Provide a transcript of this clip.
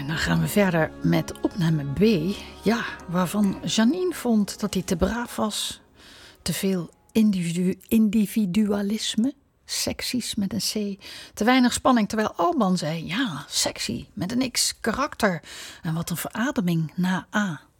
En dan gaan we verder met opname B. Ja, waarvan Janine vond dat hij te braaf was. Te veel individualisme. Seksies met een C. Te weinig spanning, terwijl Alban zei... Ja, sexy met een X, karakter. En wat een verademing na A.